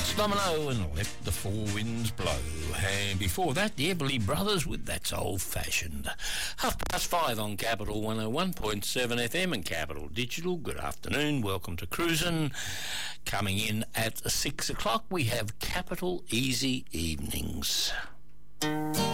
Domino and Let the Four Winds Blow. And before that, the Everly Brothers with That's Old Fashioned. 5:30 on Capital 101.7 FM and Capital Digital. Good afternoon. Welcome to Cruisin'. Coming in at 6 o'clock, we have Capital Easy Evenings.